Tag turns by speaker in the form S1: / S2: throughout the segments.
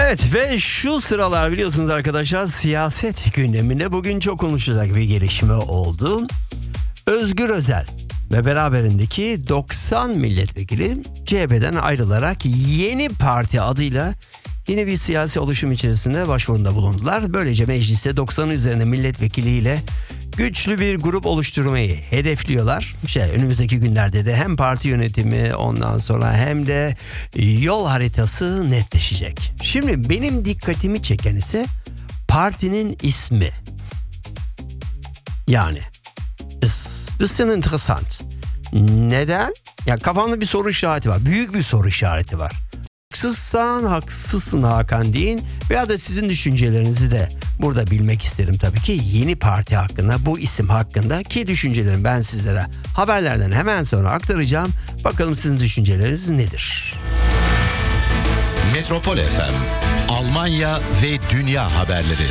S1: Evet ve şu sıralar biliyorsunuz arkadaşlar siyaset gündeminde bugün çok konuşulacak bir gelişme oldu. Özgür Özel ve beraberindeki 90 milletvekili CHP'den ayrılarak Yeni Parti adıyla yeni bir siyasi oluşum içerisinde başvurunda bulundular. Böylece mecliste 90'ın üzerinde milletvekiliyle güçlü bir grup oluşturmayı hedefliyorlar. Önümüzdeki günlerde de hem parti yönetimi ondan sonra hem de yol haritası netleşecek. Şimdi benim dikkatimi çeken ise partinin ismi. Yani bisschen interessant. Neden? Ya kafamda bir soru işareti var. Büyük bir soru işareti var. Haksızsın Hakan deyin veya da sizin düşüncelerinizi de burada bilmek isterim tabii ki. Yeni parti hakkında, bu isim hakkında ki düşüncelerimi ben sizlere haberlerden hemen sonra aktaracağım. Bakalım sizin düşünceleriniz nedir?
S2: Metropol FM, Almanya ve Dünya haberleri.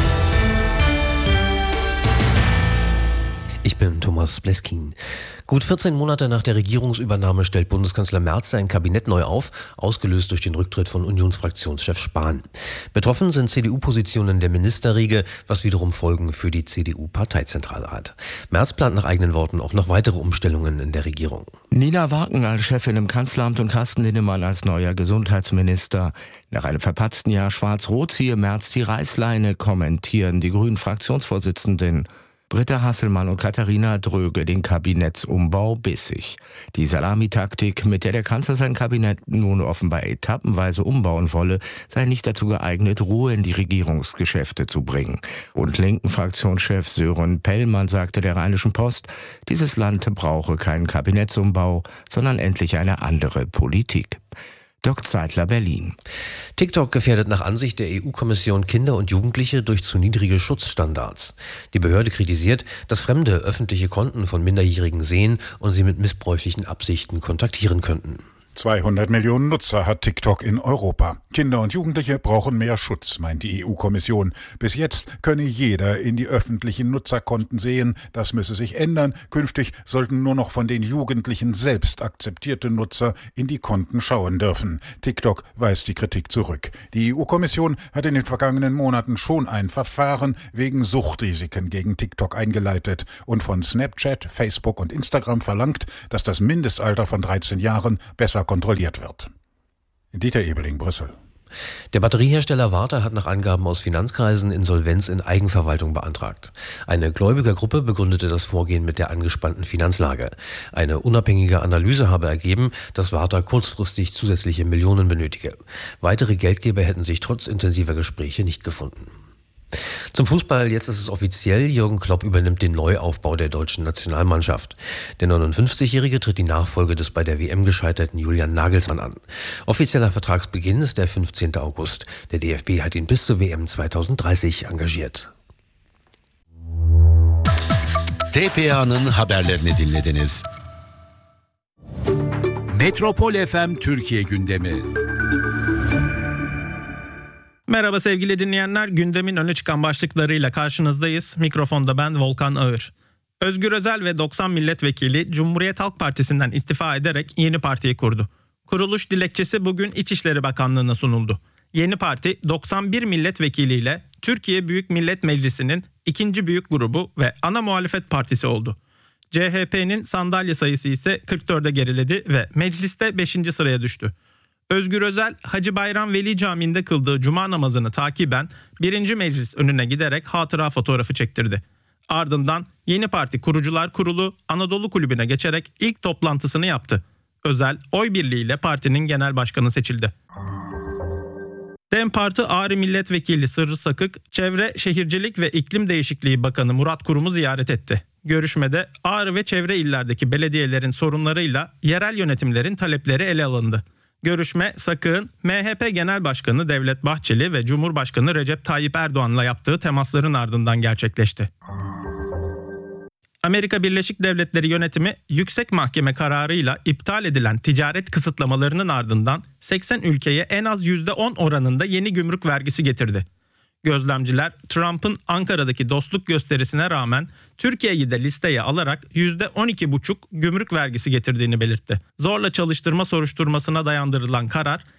S3: Ich bin Thomas Bleskin. Gut 14 Monate nach der Regierungsübernahme stellt Bundeskanzler Merz sein Kabinett neu auf, ausgelöst durch den Rücktritt von Unionsfraktionschef Spahn. Betroffen sind CDU-Positionen der Ministerriege, was wiederum Folgen für die CDU-Parteizentrale hat. Merz plant nach eigenen Worten auch noch weitere Umstellungen in der Regierung.
S4: Nina Waken als Chefin im Kanzleramt und Carsten Linnemann als neuer Gesundheitsminister. Nach einem verpatzten Jahr Schwarz-Rot ziehe Merz die Reißleine, kommentieren die Grünen-Fraktionsvorsitzenden. Britta Hasselmann und Katharina Dröge den Kabinettsumbau bissig. Die Salamitaktik, mit der der Kanzler sein Kabinett nun offenbar etappenweise umbauen wolle, sei nicht dazu geeignet, Ruhe in die Regierungsgeschäfte zu bringen. Und linken Fraktionschef Sören Pellmann sagte der Rheinischen Post, dieses Land brauche keinen Kabinettsumbau, sondern endlich eine andere Politik. Dirk Zeitler, Berlin.
S3: TikTok gefährdet nach Ansicht der EU-Kommission Kinder und Jugendliche durch zu niedrige Schutzstandards. Die Behörde kritisiert, dass Fremde öffentliche Konten von Minderjährigen sehen und sie mit missbräuchlichen Absichten kontaktieren könnten.
S5: 200 Millionen Nutzer hat TikTok in Europa. Kinder und Jugendliche brauchen mehr Schutz, meint die EU-Kommission. Bis jetzt könne jeder in die öffentlichen Nutzerkonten sehen. Das müsse sich ändern. Künftig sollten nur noch von den Jugendlichen selbst akzeptierte Nutzer in die Konten schauen dürfen. TikTok weist die Kritik zurück. Die EU-Kommission hat in den vergangenen Monaten schon ein Verfahren wegen Suchtrisiken gegen TikTok eingeleitet und von Snapchat, Facebook und Instagram verlangt, dass das Mindestalter von 13 Jahren besser kontrolliert wird. Dieter Ebeling, Brüssel.
S3: Der Batteriehersteller Varta hat nach Angaben aus Finanzkreisen Insolvenz in Eigenverwaltung beantragt. Eine Gläubigergruppe begründete das Vorgehen mit der angespannten Finanzlage. Eine unabhängige Analyse habe ergeben, dass Varta kurzfristig zusätzliche Millionen benötige. Weitere Geldgeber hätten sich trotz intensiver Gespräche nicht gefunden. Zum Fußball, jetzt ist es offiziell, Jürgen Klopp übernimmt den Neuaufbau der deutschen Nationalmannschaft. Der 59-Jährige tritt die Nachfolge des bei der WM gescheiterten Julian Nagelsmann an. Offizieller Vertragsbeginn ist der 15. August. Der DFB hat ihn bis zur WM 2030 engagiert.
S2: TPA'nın haberlerini dinlediniz. Metropol FM Türkiye gündemi.
S6: Merhaba sevgili dinleyenler, gündemin öne çıkan başlıklarıyla karşınızdayız. Mikrofonda ben Volkan Ağır. Özgür Özel ve 90 milletvekili Cumhuriyet Halk Partisi'nden istifa ederek yeni partiyi kurdu. Kuruluş dilekçesi bugün İçişleri Bakanlığı'na sunuldu. Yeni parti 91 milletvekiliyle Türkiye Büyük Millet Meclisi'nin ikinci büyük grubu ve ana muhalefet partisi oldu. CHP'nin sandalye sayısı ise 44'e geriledi ve mecliste 5. sıraya düştü. Özgür Özel, Hacı Bayram Veli Camii'nde kıldığı cuma namazını takiben 1. Meclis önüne giderek hatıra fotoğrafı çektirdi. Ardından Yeni Parti Kurucular Kurulu Anadolu Kulübü'ne geçerek ilk toplantısını yaptı. Özel, oy birliğiyle partinin genel başkanı seçildi. DEM Parti Ağrı Milletvekili Sırrı Sakık, Çevre, Şehircilik ve İklim Değişikliği Bakanı Murat Kurum'u ziyaret etti. Görüşmede Ağrı ve çevre illerdeki belediyelerin sorunlarıyla yerel yönetimlerin talepleri ele alındı. Görüşme, Sakık'ın MHP Genel Başkanı Devlet Bahçeli ve Cumhurbaşkanı Recep Tayyip Erdoğan'la yaptığı temasların ardından gerçekleşti. Amerika Birleşik Devletleri yönetimi yüksek mahkeme kararıyla iptal edilen ticaret kısıtlamalarının ardından 80 ülkeye en az %10 oranında yeni gümrük vergisi getirdi. Gözlemciler Trump'ın Ankara'daki dostluk gösterisine rağmen Türkiye'yi de listeye alarak %12,5 gümrük vergisi getirdiğini belirtti. Zorla çalıştırma soruşturmasına dayandırılan karar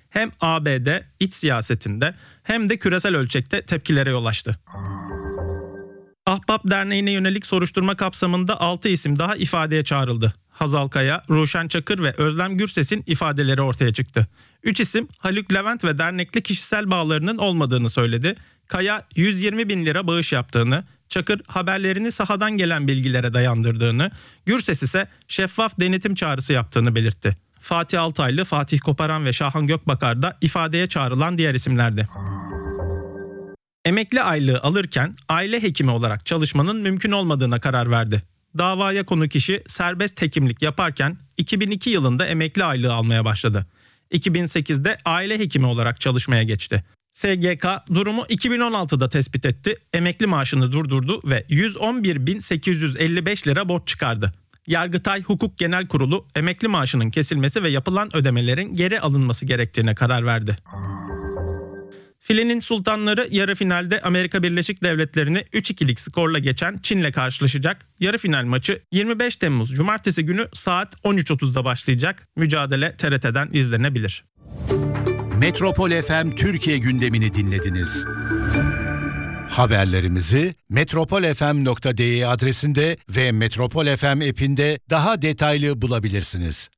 S6: hem ABD iç siyasetinde hem de küresel ölçekte tepkilere yol açtı. Ahbap Derneği'ne yönelik soruşturma kapsamında 6 isim daha ifadeye çağrıldı. Hazal Kaya, Ruşen Çakır ve Özlem Gürses'in ifadeleri ortaya çıktı. 3 isim Haluk Levent ve dernekle kişisel bağlarının olmadığını söyledi. Kaya 120 bin lira bağış yaptığını, Çakır haberlerini sahadan gelen bilgilere dayandırdığını, Gürses ise şeffaf denetim çağrısı yaptığını belirtti. Fatih Altaylı, Fatih Koparan ve Şahan Gökbakar da ifadeye çağrılan diğer isimlerdi. Emekli aylığı alırken aile hekimi olarak çalışmanın mümkün olmadığına karar verdi. Davaya konu kişi serbest hekimlik yaparken 2002 yılında emekli aylığı almaya başladı. 2008'de aile hekimi olarak çalışmaya geçti. SGK durumu 2016'da tespit etti, emekli maaşını durdurdu ve 111.855 lira borç çıkardı. Yargıtay Hukuk Genel Kurulu emekli maaşının kesilmesi ve yapılan ödemelerin geri alınması gerektiğine karar verdi. Filenin sultanları yarı finalde Amerika Birleşik Devletleri'ni 3-2'lik skorla geçen Çin'le karşılaşacak. Yarı final maçı 25 Temmuz Cumartesi günü saat 13.30'da başlayacak. Mücadele TRT'den izlenebilir.
S2: Metropol FM Türkiye gündemini dinlediniz. Haberlerimizi metropolfm.de adresinde ve Metropol FM app'inde daha detaylı bulabilirsiniz.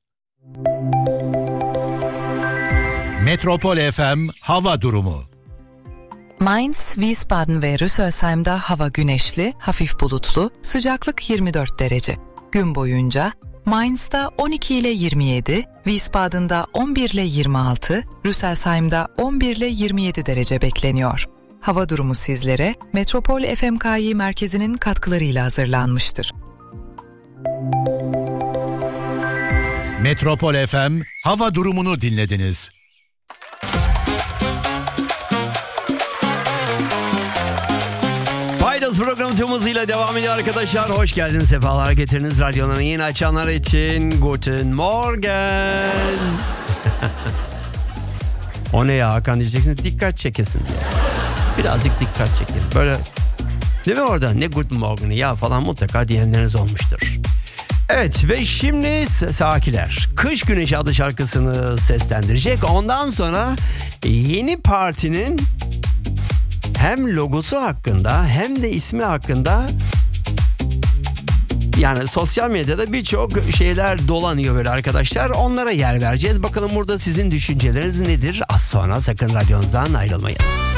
S2: Metropol FM hava durumu.
S7: Mainz, Wiesbaden ve Rüsselsheim'da hava güneşli, hafif bulutlu, sıcaklık 24 derece. Gün boyunca Mainz'da 12 ile 27, Wiesbaden'da 11 ile 26, Rüsselsheim'da 11 ile 27 derece bekleniyor. Hava durumu sizlere Metropol FMKİ merkezinin katkılarıyla hazırlanmıştır.
S2: Metropol FM hava durumunu dinlediniz.
S1: Paydos programı tüm hızıyla devam ediyor arkadaşlar. Hoş geldiniz, sefalar getiriniz. Radyolarını yeni açanlar için Guten Morgen. O ne ya Hakan diyeceksiniz, dikkat çekesin diye. Birazcık dikkat çekelim. Böyle değil mi orada ne Guten Morgen'i ya falan mutlaka diyenleriniz olmuştur. Evet ve şimdi Sakiler Kış Güneşi adlı şarkısını seslendirecek. Ondan sonra yeni partinin hem logosu hakkında hem de ismi hakkında yani sosyal medyada birçok şeyler dolanıyor böyle arkadaşlar. Onlara yer vereceğiz. Bakalım burada sizin düşünceleriniz nedir? Az sonra sakın radyonuzdan ayrılmayın.